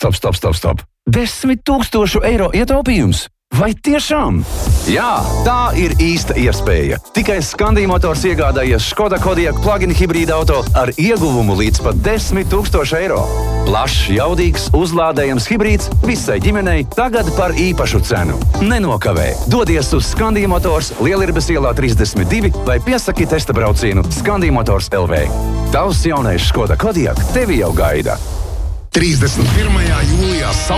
Stop. 10 000 eiro ietaupījums! Vai tiešām? Jā, tā ir īsta iespēja. Tikai Skandija Motors iegādājies Škoda Kodiaq plug-in hibrīda auto ar ieguvumu līdz pat 10 000 eiro. Plašs, jaudīgs, uzlādējams hibrīds visai ģimenei tagad par īpašu cenu. Nenokavē! Dodies uz Skandija Motors Lielirbes ielā 32 vai piesaki testa braucienu Skandija Motors LV. Tavs jaunais Škoda Kodiaq tevi jau gaida. 31. jūlijā